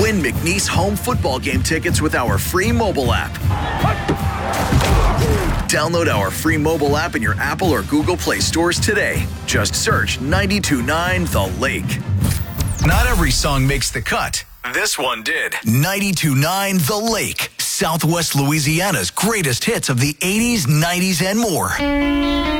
Win McNeese home football game tickets with our free mobile app. Download our free mobile app in your Apple or Google Play stores today. Just search 92.9 The Lake. Not every song makes the cut. This one did. 92.9 The Lake. Southwest Louisiana's greatest hits of the 80s, 90s, and more.